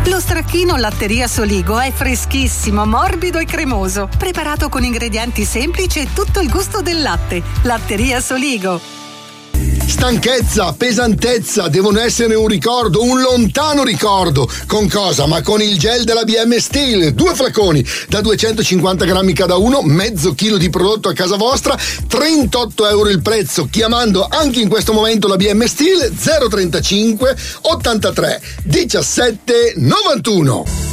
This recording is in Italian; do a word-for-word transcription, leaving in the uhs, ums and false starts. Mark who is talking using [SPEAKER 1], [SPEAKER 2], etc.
[SPEAKER 1] Lo stracchino Latteria Soligo è freschissimo, morbido e cremoso, preparato con ingredienti semplici e tutto il gusto del latte. Latteria Soligo.
[SPEAKER 2] Stanchezza, pesantezza devono essere un ricordo, un lontano ricordo. Con cosa? Ma con il gel della B M Steel. Due flaconi da duecentocinquanta grammi cada uno, mezzo chilo di prodotto a casa vostra, trentotto euro il prezzo. Chiamando anche in questo momento la B M Steel zero trentacinque ottantatré diciassette novantuno.